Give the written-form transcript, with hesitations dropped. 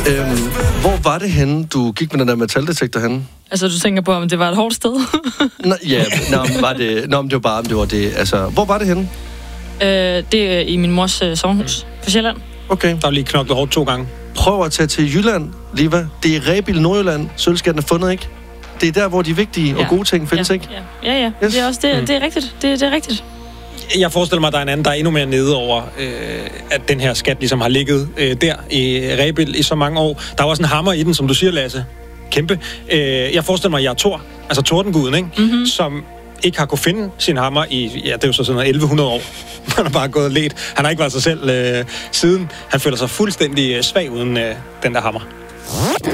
Hvor var det henne, du gik med den der metaldetektor henne? Altså, du tænker på, om det var et hårdt sted? Det var det. Altså, hvor var det henne? Det er i min mors sovnhus på Sjælland. Okay. Der er lige knoklet hårdt 2 gange. Prøv at tage til Jylland, Liva. Det er Rebild, Nordjylland. Sølvskatten er fundet, ikke? Det er der, hvor de vigtige og gode ting findes, ikke? Ja. Yes. Det er også det er rigtigt. Det er rigtigt. Jeg forestiller mig, at der er en anden, der er endnu mere nede over, at den her skat ligesom har ligget der i Rebild i så mange år. Der er også en hammer i den, som du siger, Lasse. Kæmpe. Jeg forestiller mig, at jeg er Thor, altså tordenguden, ikke? Mm-hmm. Som ikke har kunne finde sin hammer i, det er jo så sådan noget 1100 år. Han har bare gået og let. Han har ikke været sig selv siden. Han føler sig fuldstændig svag uden den der hammer.